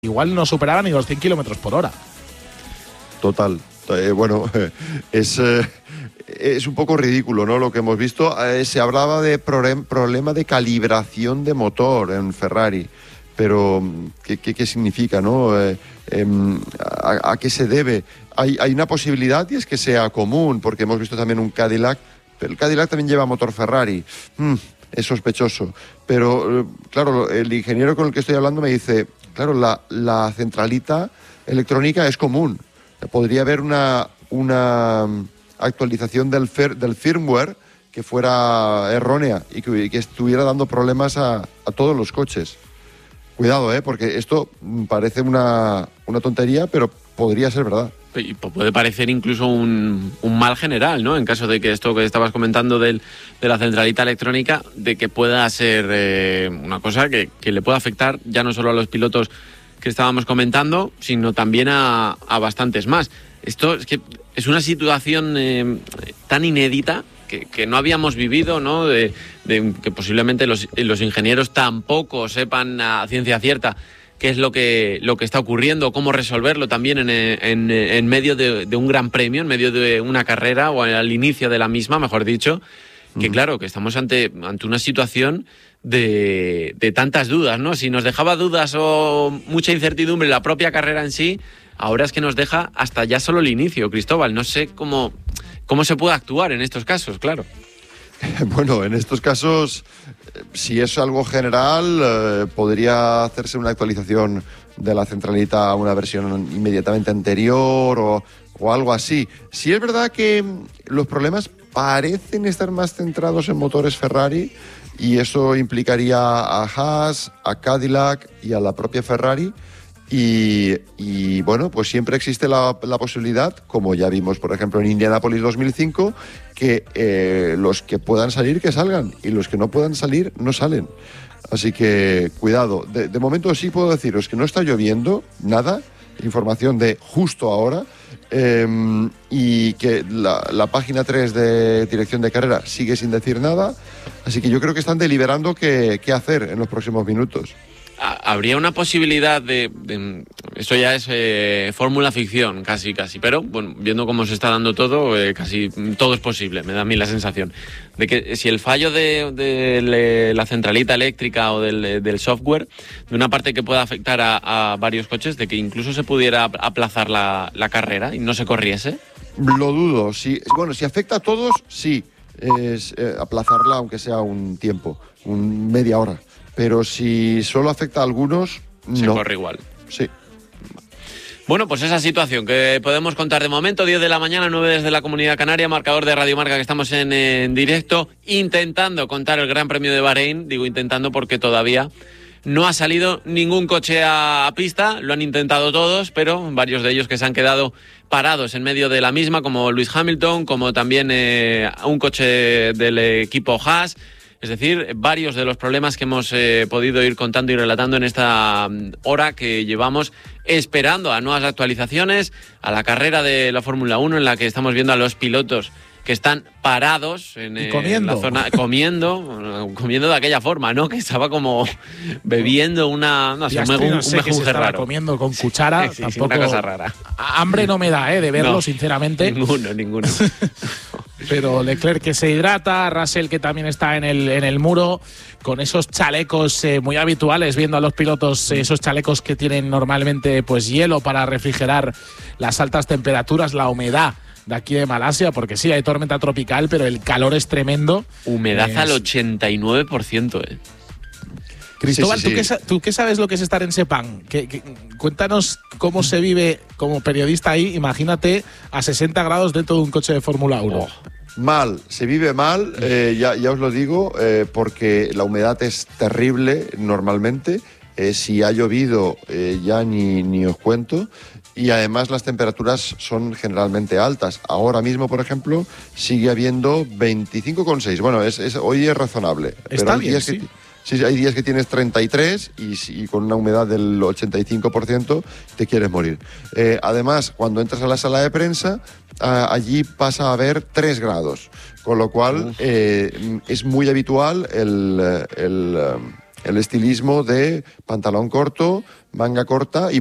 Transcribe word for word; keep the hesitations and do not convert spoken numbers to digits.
igual no superaba ni los cien kilómetros por hora. Total. Eh, bueno, es, eh, es un poco ridículo, ¿no? Lo que hemos visto. Eh, se hablaba de problem, problema de calibración de motor en Ferrari, pero ¿qué, qué, qué significa, no? Eh, eh, a, ¿A qué se debe? Hay, hay una posibilidad y es que sea común, porque hemos visto también un Cadillac, pero el Cadillac también lleva motor Ferrari. Mm, es sospechoso. Pero, claro, el ingeniero con el que estoy hablando me dice, claro, la, la centralita electrónica es común. Podría haber una, una actualización del, fir, del firmware que fuera errónea y que, que estuviera dando problemas a, a todos los coches. Cuidado, ¿eh? Porque esto parece una, una tontería, pero podría ser verdad. Y puede parecer incluso un, un mal general, ¿no? En caso de que esto que estabas comentando del, de la centralita electrónica, de que pueda ser eh, una cosa que, que le pueda afectar ya no solo a los pilotos que estábamos comentando, sino también a, a bastantes más. Esto es que es una situación eh, tan inédita que, que no habíamos vivido, ¿no? De, de que posiblemente los, los ingenieros tampoco sepan a ciencia cierta qué es lo que, lo que está ocurriendo, cómo resolverlo también en, en, en medio de, de un gran premio, en medio de una carrera o al inicio de la misma, mejor dicho, que uh-huh. Claro, que estamos ante, ante una situación de, de tantas dudas, ¿no? Si nos dejaba dudas o mucha incertidumbre la propia carrera en sí, ahora es que nos deja hasta ya solo el inicio, Cristóbal. No sé cómo, cómo se puede actuar en estos casos, claro. Bueno, en estos casos, si es algo general, eh, podría hacerse una actualización de la centralita a una versión inmediatamente anterior o, o algo así. Si es verdad que los problemas parecen estar más centrados en motores Ferrari y eso implicaría a Haas, a Cadillac y a la propia Ferrari. Y, y bueno, pues siempre existe la, la posibilidad, como ya vimos, por ejemplo, en Indianápolis dos mil cinco, que eh, los que puedan salir, que salgan, y los que no puedan salir, no salen. Así que, cuidado. De, de momento sí puedo deciros que no está lloviendo nada, información de justo ahora, eh, y que la, la página tres de Dirección de Carrera sigue sin decir nada, así que yo creo que están deliberando qué, qué hacer en los próximos minutos. Habría una posibilidad de, de esto ya es eh, fórmula ficción, casi, casi, pero bueno, viendo cómo se está dando todo, eh, casi todo es posible, me da a mí la sensación, de que si el fallo de, de la centralita eléctrica o del, del software, de una parte que pueda afectar a, a varios coches, de que incluso se pudiera aplazar la, la carrera y no se corriese. Lo dudo, sí. Bueno, si afecta a todos, sí, es eh, aplazarla aunque sea un tiempo, un media hora. Pero si solo afecta a algunos, se no. corre igual. Sí. Bueno, pues esa situación que podemos contar de momento, diez de la mañana, nueve desde la Comunidad Canaria, marcador de Radio Marca que estamos en, en directo, intentando contar el Gran Premio de Bahrein, digo intentando porque todavía no ha salido ningún coche a, a pista, lo han intentado todos, pero varios de ellos que se han quedado parados en medio de la misma, como Lewis Hamilton, como también eh, un coche del equipo Haas. Es decir, varios de los problemas que hemos eh, podido ir contando y relatando en esta hora que llevamos esperando a nuevas actualizaciones, a la carrera de la Fórmula uno en la que estamos viendo a los pilotos que están parados en, eh, en la zona, comiendo, comiendo de aquella forma, ¿no? Que estaba como bebiendo una, no sé, un, un, no sé un que se estaba raro. Comiendo con cuchara, sí, sí, tampoco. Una cosa rara. Hambre no me da, ¿eh? De verlo, no, sinceramente. Ninguno, ninguno. Pero Leclerc que se hidrata, Russell que también está en el, en el muro, con esos chalecos eh, muy habituales, viendo a los pilotos, eh, esos chalecos que tienen normalmente pues hielo para refrigerar las altas temperaturas, la humedad de aquí de Malasia, porque sí, hay tormenta tropical, pero el calor es tremendo. Humedad es... al ochenta y nueve por ciento, eh. Cristóbal, sí, sí, ¿tú, sí. Qué, ¿tú qué sabes lo que es estar en Sepang? ¿Qué, qué, cuéntanos cómo se vive como periodista ahí, imagínate, a sesenta grados dentro de un coche de Fórmula uno. Oh. Mal, se vive mal, eh, ya, ya os lo digo, eh, porque la humedad es terrible normalmente. Eh, si ha llovido, eh, ya ni, ni os cuento. Y además las temperaturas son generalmente altas. Ahora mismo, por ejemplo, sigue habiendo veinticinco coma seis. Bueno, es, es, hoy es razonable. Está pero hay bien, días sí. que, sí, hay días que tienes treinta y tres y, y con una humedad del ochenta y cinco por ciento te quieres morir. Eh, además, cuando entras a la sala de prensa, a, allí pasa a haber tres grados. Con lo cual, eh, es muy habitual el... el el estilismo de pantalón corto, manga corta y